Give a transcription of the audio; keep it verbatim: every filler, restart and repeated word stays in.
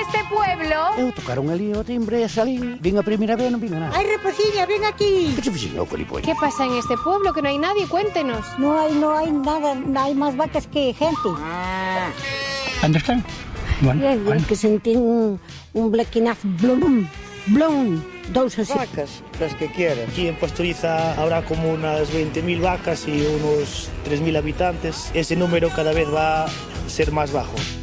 este pueblo? Eu tocaron ali o timbre e salí. Vin a primeira vez e non vin a nada. Ai, Reposiña, ven aquí. Que che fixen eu, colipollo? ¿Qué pasa en este pueblo? Que no hay nadie, cuéntenos. No hai, no hai nada, hai máis vacas que gente. Onde están? Bueno, E bueno. que sentín un, un blequinazo, blum, blum, dous así. Vacas, las que quieras. Aquí en Pastoriza habrá como unas veinte mil vacas y unos tres mil habitantes. Ese número cada vez va a ser más bajo.